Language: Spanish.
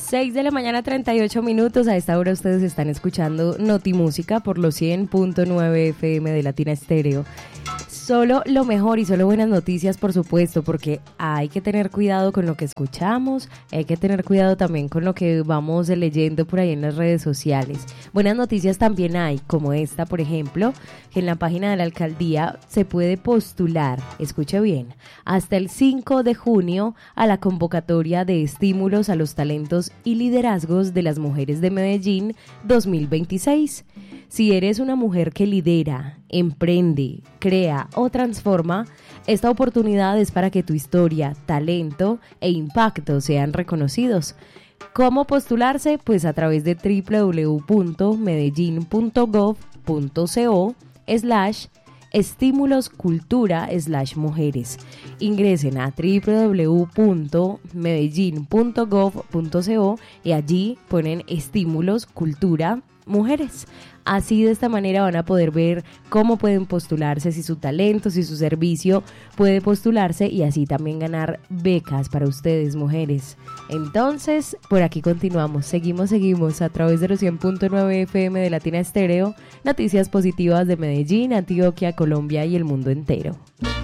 6 de la mañana, 38 minutos. A esta hora ustedes están escuchando Notimúsica por los 100.9 FM de Latina Estéreo. Solo lo mejor y solo buenas noticias, por supuesto, porque hay que tener cuidado con lo que escuchamos, hay que tener cuidado también con lo que vamos leyendo por ahí en las redes sociales. Buenas noticias también hay, como esta, por ejemplo, que en la página de la alcaldía se puede postular, escuche bien, hasta el 5 de junio a la convocatoria de estímulos a los talentos y liderazgos de las mujeres de Medellín 2026. Si eres una mujer que lidera, emprende, crea o transforma, esta oportunidad es para que tu historia, talento e impacto sean reconocidos. ¿Cómo postularse? Pues a través de www.medellin.gov.co/estímuloscultura/mujeres. Ingresen a www.medellin.gov.co y allí ponen estímulos cultura mujeres. Así de esta manera van a poder ver cómo pueden postularse, si su talento, si su servicio puede postularse y así también ganar becas para ustedes, mujeres. Entonces, por aquí continuamos, seguimos a través de los 100.9 FM de Latina Estéreo, noticias positivas de Medellín, Antioquia, Colombia y el mundo entero.